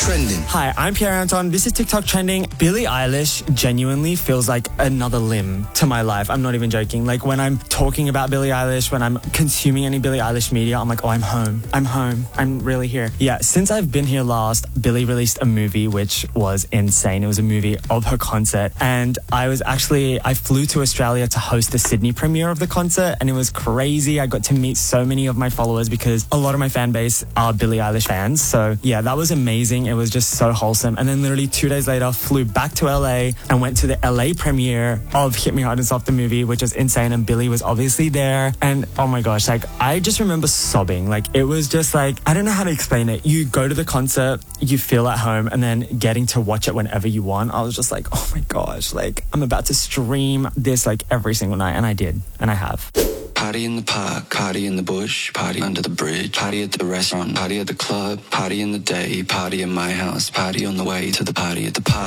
Trending. Hi, I'm Pierre Anton. This is TikTok Trending. Billie Eilish genuinely feels like another limb to my life. I'm not even joking. Like when I'm talking about Billie Eilish, when I'm consuming any Billie Eilish media, I'm like, oh, I'm home. I'm home. I'm really here. Yeah, since I've been here last, Billie released a movie which was insane. It was a movie of her concert. And I flew to Australia to host the Sydney premiere of the concert, and it was crazy. I got to meet so many of my followers because a lot of my fan base are Billie Eilish fans. So yeah, that was amazing. It was just so wholesome. And then literally 2 days later, flew back to LA and went to the LA premiere of Hit Me Hard and Soft, the movie, which was insane. And Billie was obviously there. And oh my gosh, like I just remember sobbing. Like it was just like, I don't know how to explain it. You go to the concert, you feel at home, and then getting to watch it whenever you want. I was just like, oh my gosh, like I'm about to stream this like every single night. And I did. And I have. Party in the park, party in the bush, party under the bridge, party at the restaurant, party at the club, party in the day, party in my house, party on the way to the party at the park.